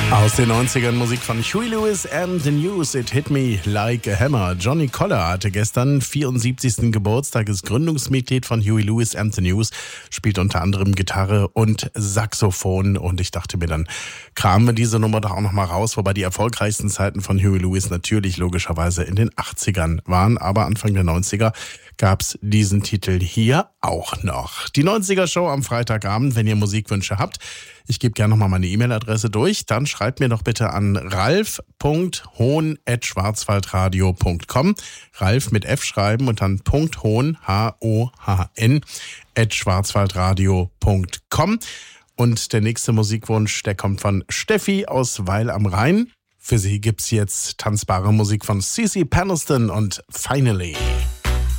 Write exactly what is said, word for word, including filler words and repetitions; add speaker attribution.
Speaker 1: Aus den neunzigern Musik von Huey Lewis and the News, It Hit Me Like a Hammer. Johnny Coller hatte gestern vierundsiebzigsten Geburtstag, ist Gründungsmitglied von Huey Lewis and the News, spielt unter anderem Gitarre und Saxophon und ich dachte mir, dann kramen wir diese Nummer doch auch noch mal raus, wobei die erfolgreichsten Zeiten von Huey Lewis natürlich logischerweise in den achtzigern waren, aber Anfang der neunziger gab's diesen Titel hier auch noch. Die neunziger Show am Freitagabend, wenn ihr Musikwünsche habt. Ich gebe gerne nochmal meine E-Mail-Adresse durch. Dann schreibt mir doch bitte an ralf punkt hohn at schwarzwaldradio punkt com. Ralf mit F schreiben und dann .hohn, H O H N, at schwarzwaldradio punkt com. Und der nächste Musikwunsch, der kommt von Steffi aus Weil am Rhein. Für sie gibt's jetzt tanzbare Musik von Cici Peniston und Finally.